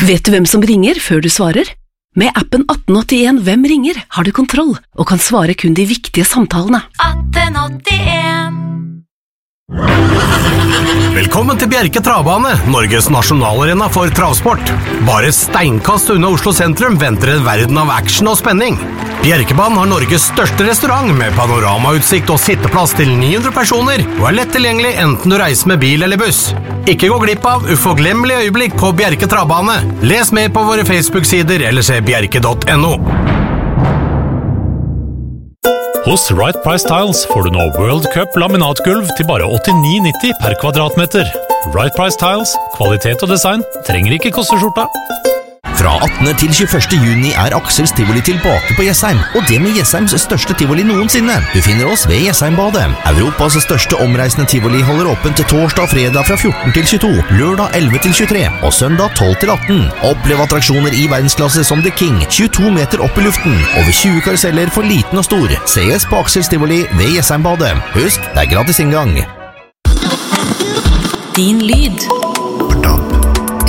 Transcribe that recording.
Vet du hvem som ringer før du svarer? Med appen 1881 Hvem ringer har du kontroll og kan svare kun de viktige samtalene. 1881. Velkommen til Bjerke Travbane, Norges nasjonalarena for travsport. Bare steinkast unna Oslo sentrum venter en verden av action og spenning. Bjerkebanen har Norges største restaurant med panoramautsikt og sitteplass til 900 personer, og er lett tilgjengelig enten du reiser med bil eller buss. Ikke gå glipp av uforglemmelige øyeblikk på Bjerke Travbane. Les mer på våre Facebook-sider eller se bjerke.no. Hos Right Price Tiles får du nå World Cup laminatgulv til bare 89,90 per kvadratmeter. Right Price Tiles, kvalitet og design trenger ikke koste skjorta. Fra 18. til 21. juni er Aksels Tivoli tilbake på Jessheim, og det med Jessheims største tivoli noensinne. Du finner oss ved Jessheimbadet. Europas største omreisende tivoli holder åpent til torsdag og fredag fra 14 til 22, lørdag 11 til 23 og søndag 12 til 18. Opplev attraksjoner i verdensklasse som The King, 22 meter opp i luften, over 20 karuseller for liten og stor. Ses på Aksels Tivoli ved Jessheimbadet. Husk, det er gratis inngang. Din lyd.